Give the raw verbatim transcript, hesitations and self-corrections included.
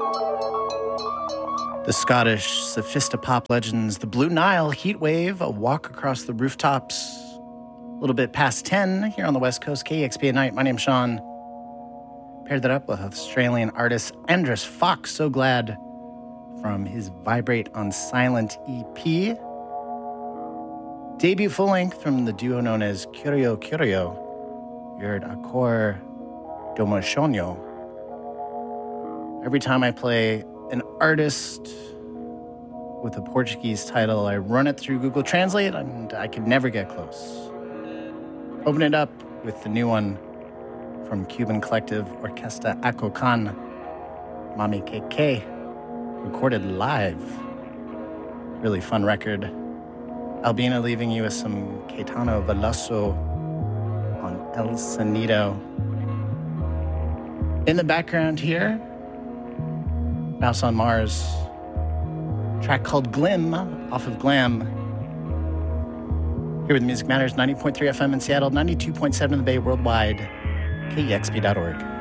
The Scottish sophistopop legends, the Blue Nile, Heatwave, A Walk Across the Rooftops. A little bit past ten here on the West Coast, K E X P at night. My name's Sean. Paired that up with Australian artist Andrus Fox. So glad from his Vibrate on Silent E P. Debut full length from the duo known as Curio Curio. You heard Acor Domosonio. Every time I play an artist with a Portuguese title, I run it through Google Translate and I can never get close. Open it up with the new one from Cuban collective Orquesta Acocan, Mami Keke, recorded live. Really fun record. Albina leaving you with some Caetano Veloso on El Sonido. In the background here, Mouse on Mars, track called Glim off of Glam. Here with Music Matters, ninety point three F M in Seattle, ninety-two point seven in the Bay, worldwide, K E X P dot org.